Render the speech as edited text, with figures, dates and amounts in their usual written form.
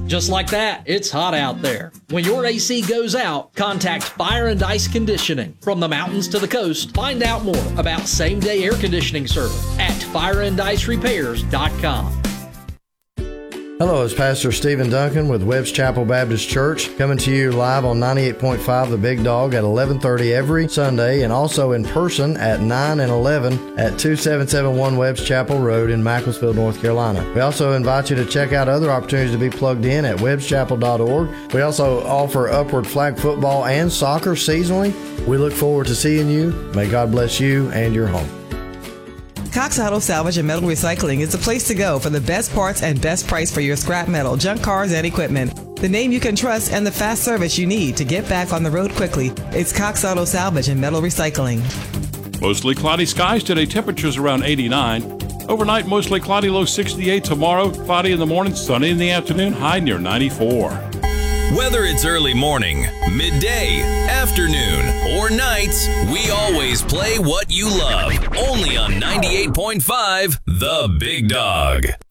Just like that, it's hot out there. When your AC goes out, contact Fire and Ice Conditioning. From the mountains to the coast, find out more about same-day air conditioning service at fireandIceRepairs.com. Hello, it's Pastor Stephen Duncan with Webb's Chapel Baptist Church, coming to you live on 98.5 The Big Dog at 11:30 every Sunday, and also in person at 9 and 11 at 2771 Webb's Chapel Road in Macclesfield, North Carolina. We also invite you to check out other opportunities to be plugged in at webbschapel.org. We also offer Upward Flag football and soccer seasonally. We look forward to seeing you. May God bless you and your home. Cox Auto Salvage and Metal Recycling is the place to go for the best parts and best price for your scrap metal, junk cars, and equipment. The name you can trust and the fast service you need to get back on the road quickly. It's Cox Auto Salvage and Metal Recycling. Mostly cloudy skies today, temperatures around 89. Overnight, mostly cloudy, low 68. Tomorrow, cloudy in the morning, sunny in the afternoon, high near 94. Whether it's early morning, midday, afternoon, or nights, we always play what you love. Only on 98.5 The Big Dog.